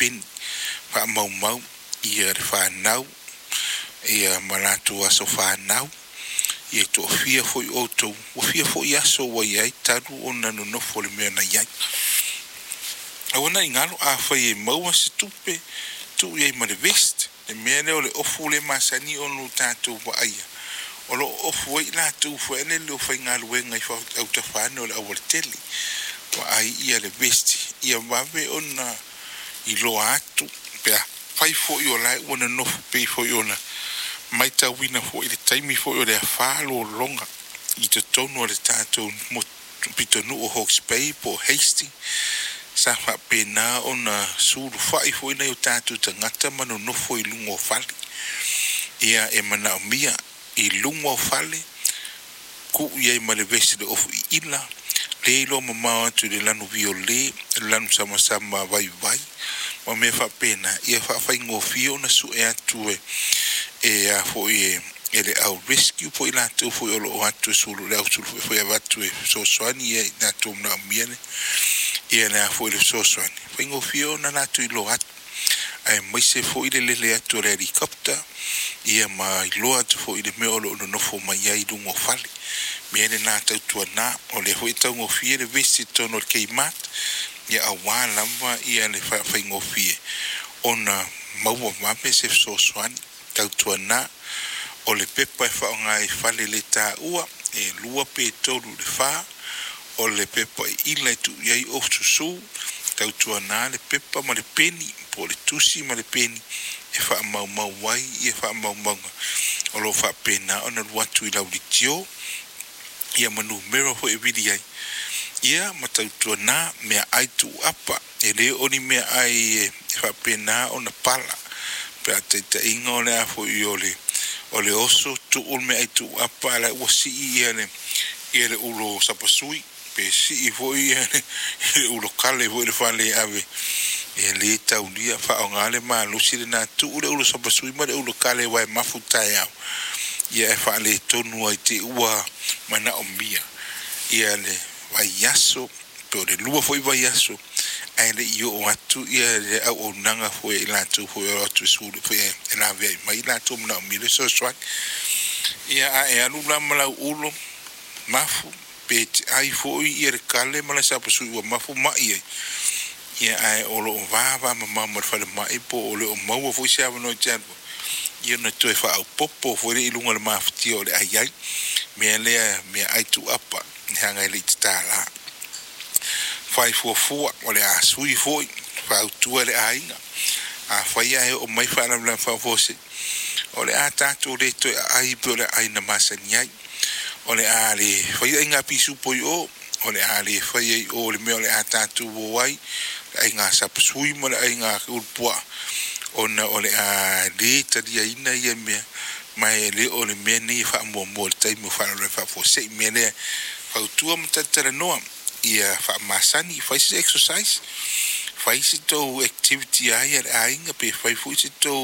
pin fa mau ia fa nau ia malatu aso fa nau ia to fia foi oto o fia foi aso wa ia taru ona no fole me na ia ona ingalo a foi mau se tupe tu ia ma de vest e me le ofule masani onu tatu wa ia o lo ofu i la tu fo ene lo fa ngalo we ngai fa auto fa no la overtelli wa ai ia le vesti ia vabe ona i lo atu pe fai fo io la ona no pe fo io na mai ta wina fo i le taimi fo io le fa lo longa i te tono le tatu mo pito no o Hawke's Bay po Hastings sa fa pena ona sulu fai fo ina io tatu tangata mano no fo i lungo fali ia e mana mia i lungo fale ku ia ma le vesti de of ila le lo mama tu de lanu viole lanu sama vai ma me fa pena ia fa ingo fio na su e atu e a fo ele au rescue po ila tu fo lo atu sulu le atu fo ia vatu so swani e na tu na miene ia na fo le so swani fa ingo fio na na tu lo atu ai mai se fo le atu helicopter ia mai loa tu fo ile me olo no fo mai ai dungo fali mene na tau na o le hoi tau ngofie le vesti tono le keimat ia awa lamba ia le whai ngofie ona maua mape se sosoani tau na o le pepa e whao ngai fale le tā ua e lua pe tolu le wha o le pepa e ila tu iai of susu tau na le pepa ma le peni po le tusi ma le peni e wha mau wai e wha mau o lo wha pena ona luatu i lau li tio ia manu mero ho e vidi ai ia matautua na mea ai tu apa e le oni mea ai e wha pena ona pala pe a te inga o le afo i o le oso tu ul mea ai tu apa la ua si ia le ulo sapasui pe si i vo ia le ulo kale vo i le whale ave e le tau lia wha o ngale maa lusi le nā tu ule ulo sapasui ma le ulo kale wai mafu tai au ia e wha le tonu ai te ua mana o mia ia le vai aso pe o le lua foi vai aso ai le io o atu ia le au o nanga foi i latu foi o atu sulu foi e la vei mai latu mana o mia le so swat ia a e alu la mala ulo mafu pe ai foi ia le kale mala sapo sui ua mafu mai ia ai o lo vava mama mo fale mai po o le o mau foi se avano tjabo ia na toe fa au popo foi i lunga le mafti o le ai me ai tu apa hanga le tala 544 o le asui foi fa au tu le ainga a fai ai o mai fa la fa fose o le ata tu le to ai po le ai na masani o le ale fai inga pisu po o le ale fai o le me o le ata tu wai ai nga sapsui mo le ai nga ulpua ona o le a le tadia ina ia me mai le o le me ni fa mo tai mo fa le fa fo se me le fa tu mo tatara no ia fa masani fa se exercise fa se to activity ai nga pe fa fu se to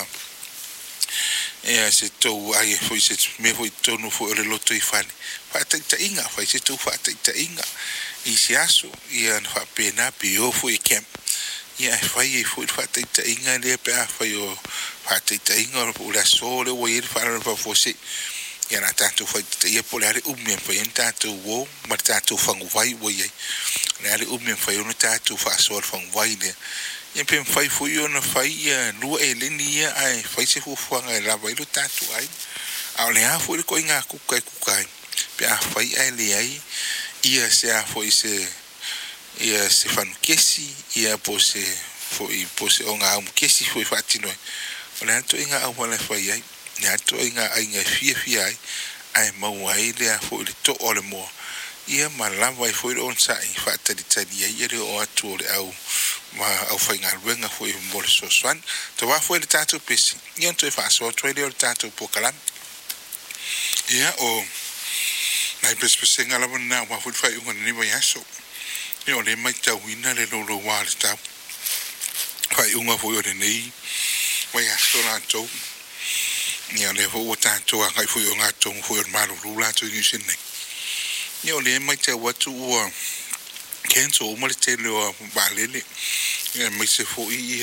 se to ai foi se me foi to no foi le loto i fane fa ta inga fa se to fa ta inga i se aso ia fa pena pe o foi camp ia fai e foi fa ta inga le pe a fai o fa ta inga o la sole o ir fa fa fosse ia na tanto foi ia polare me foi tanto o ma tanto fangu vai o ia le me foi no tanto fa sol fangu vai le ia pe fai foi ona fai ia lu e le nia ai fai se fu fanga la vai lo tanto ai a le a foi ko inga ku kai pe a fai ai le ai ia se a foi se ia se fan kesi ia pose onga kesi foi fatino ona to inga a wala fai ai ya to inga ai fia ai mau ai le a foi to ole mo ia malava foi on sai fata di tani ia le o atu le au ma au fai ngalwenga foi mo le soswan to va foi le tatu pesi ia to fa so to le tatu pokalam ia o nai pesi ngala na wa foi fai un ni va yaso io le mai tauina le lo wa le tau fai unga foi o nei wa yaso la to ia le ho tanto a kai foi unga to foi o malu lula to ni sin nei io le mai te watu o kenso o mo le te le o balele mai se foi